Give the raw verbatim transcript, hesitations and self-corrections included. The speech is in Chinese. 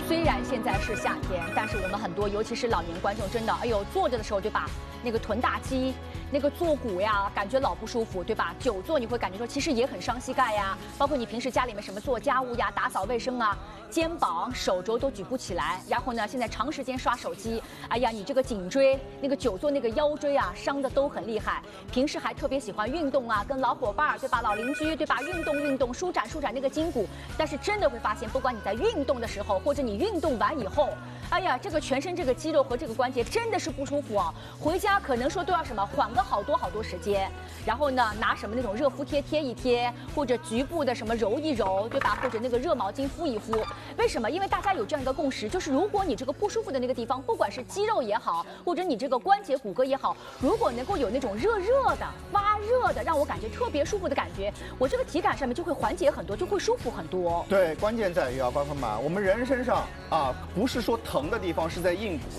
虽然现在是夏天，但是我们很多，尤其是老年观众，真的，哎呦，坐着的时候，对吧？那个臀大肌、那个坐骨呀，感觉老不舒服，对吧？久坐你会感觉说，其实也很伤膝盖呀。包括你平时家里面什么做家务呀、打扫卫生啊，肩膀、手肘都举不起来。然后呢，现在长时间刷手机，哎呀，你这个颈椎、那个久坐那个腰椎啊，伤的都很厉害。平时还特别喜欢运动啊，跟老伙伴对吧？老邻居对吧？运动运动，舒展舒展那个筋骨。但是真的会发现，不管你在运动的时候，或者你运动完以后，哎呀，这个全身这个肌肉和这个关节真的是不舒服啊。回家可能说都要什么缓个好多好多时间，然后呢拿什么那种热敷贴贴一贴，或者局部的什么揉一揉，对吧？或者那个热毛巾敷一敷。为什么？因为大家有这样一个共识，就是如果你这个不舒服的那个地方，不管是肌肉也好，或者你这个关节骨骼也好，如果能够有那种热热的、发热的，让我感觉特别舒服的感觉，我这个体感上面就会缓解很多，就会舒服很多。 对，关键在于啊，关芬妈，我们人身上啊，不是说疼的地方是在硬骨，